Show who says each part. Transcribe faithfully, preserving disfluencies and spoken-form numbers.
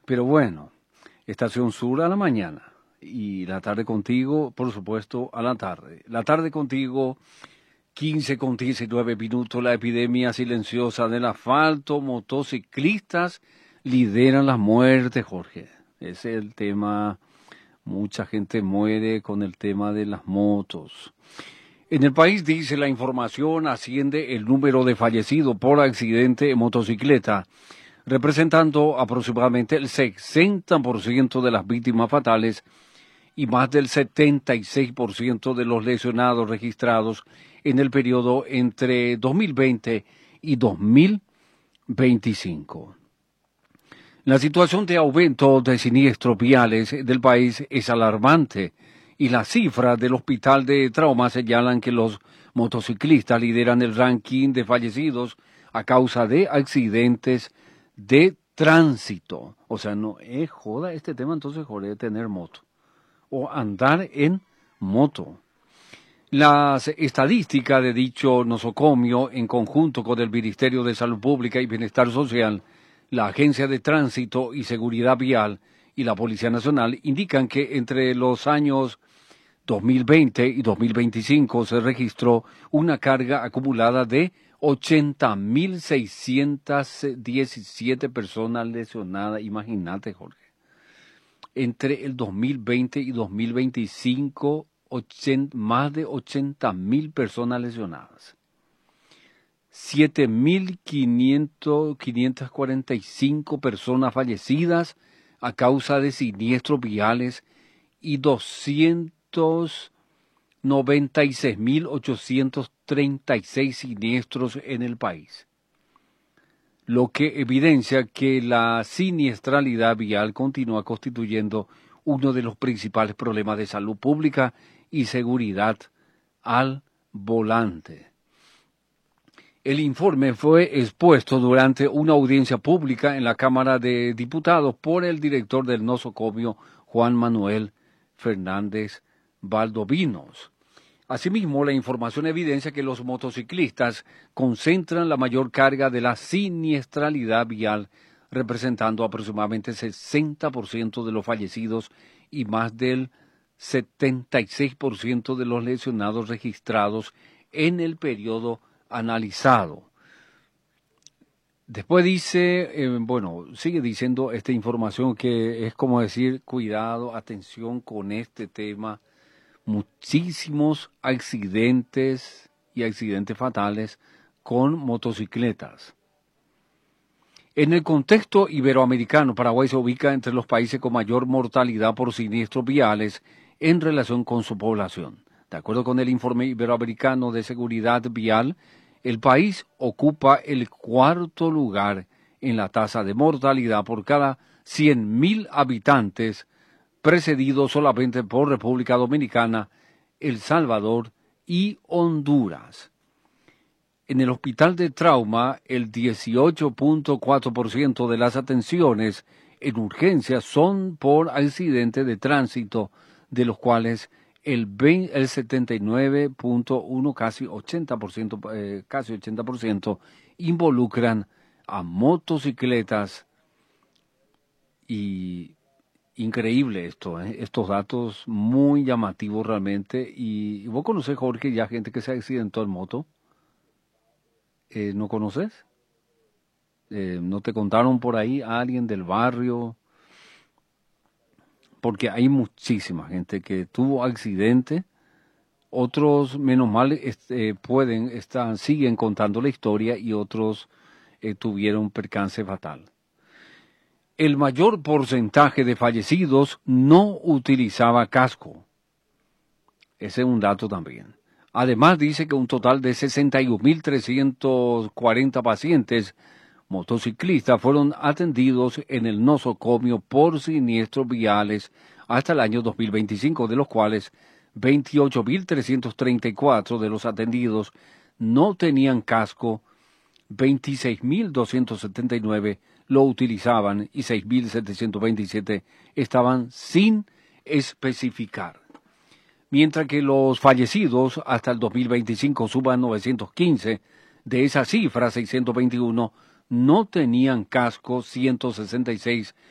Speaker 1: Pero bueno, Estación Sur a la mañana y la tarde contigo, por supuesto, a la tarde. La tarde contigo, quince con diecinueve minutos, la epidemia silenciosa del asfalto, motociclistas lideran las muertes, Jorge. Ese es el tema, mucha gente muere con el tema de las motos. En el país, dice la información, asciende el número de fallecidos por accidente en motocicleta, representando aproximadamente el sesenta por ciento de las víctimas fatales y más del setenta y seis por ciento de los lesionados registrados en el periodo entre dos mil veinte y dos mil veinticinco. La situación de aumento de siniestros viales del país es alarmante y las cifras del Hospital de Trauma señalan que los motociclistas lideran el ranking de fallecidos a causa de accidentes de tránsito. O sea, no es joda este tema, entonces joder de tener moto o andar en moto. Las estadísticas de dicho nosocomio, en conjunto con el Ministerio de Salud Pública y Bienestar Social, la Agencia de Tránsito y Seguridad Vial y la Policía Nacional, indican que entre los años dos mil veinte y dos mil veinticinco se registró una carga acumulada de ochenta mil seiscientas diecisiete personas lesionadas. Imagínate, Jorge. Entre el dos mil veinte y dos mil veinticinco, ochenta, más de ochenta mil personas lesionadas. siete mil quinientas cuarenta y cinco personas fallecidas a causa de siniestros viales y doscientos noventa y seis mil ochocientos treinta y seis siniestros en el país, lo que evidencia que la siniestralidad vial continúa constituyendo uno de los principales problemas de salud pública y seguridad al volante. El informe fue expuesto durante una audiencia pública en la Cámara de Diputados por el director del nosocomio, Juan Manuel Fernández Valdovinos. Asimismo, la información evidencia que los motociclistas concentran la mayor carga de la siniestralidad vial, representando aproximadamente el sesenta por ciento de los fallecidos y más del setenta y seis por ciento de los lesionados registrados en el periodo analizado. Después dice, eh, bueno, sigue diciendo esta información que es como decir, cuidado, atención con este tema. Muchísimos accidentes y accidentes fatales con motocicletas. En el contexto iberoamericano, Paraguay se ubica entre los países con mayor mortalidad por siniestros viales en relación con su población. De acuerdo con el informe iberoamericano de seguridad vial, el país ocupa el cuarto lugar en la tasa de mortalidad por cada cien mil habitantes, precedido solamente por República Dominicana, El Salvador y Honduras. En el Hospital de Trauma, el dieciocho punto cuatro por ciento de las atenciones en urgencias son por accidente de tránsito, de los cuales el, veinte, el setenta y nueve punto uno, casi ochenta por ciento, eh, casi ochenta por ciento, involucran a motocicletas. Y increíble esto, ¿eh? Estos datos muy llamativos realmente. Y, y vos conocés, Jorge, ya gente que se accidentó en moto. Eh, ¿No conoces? Eh, ¿No te contaron por ahí a alguien del barrio? Porque hay muchísima gente que tuvo accidente. Otros, menos mal, este, pueden, están, siguen contando la historia y otros eh, tuvieron percance fatal. El mayor porcentaje de fallecidos no utilizaba casco. Ese es un dato también. Además, dice que un total de sesenta y un mil trescientos cuarenta pacientes motociclistas fueron atendidos en el nosocomio por siniestros viales hasta el año dos mil veinticinco, de los cuales veintiocho mil trescientos treinta y cuatro de los atendidos no tenían casco, veintiséis mil doscientos setenta y nueve lo utilizaban y seis mil setecientos veintisiete estaban sin especificar. Mientras que los fallecidos hasta el dos mil veinticinco suban novecientos quince, de esa cifra seiscientos veintiuno no tenían casco, ciento sesenta y seis